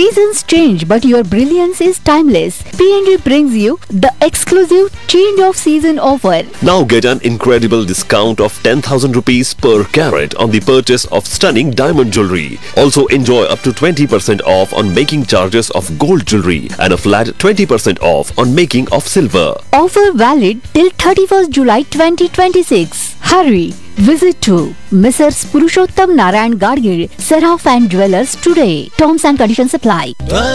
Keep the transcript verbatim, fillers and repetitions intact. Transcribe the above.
Seasons change, but your brilliance is timeless. P N G brings you the exclusive change of season offer. Now get an incredible discount of ten thousand rupees per carat on the purchase of stunning diamond jewelry. Also enjoy up to twenty percent off on making charges of gold jewelry and a flat twenty percent off on making of silver. Offer valid till thirty-first July twenty twenty-six. Hurry! Visit to Missus Purushottam Narayan Gadgil, Seraph and Jewelers today. Terms and conditions apply.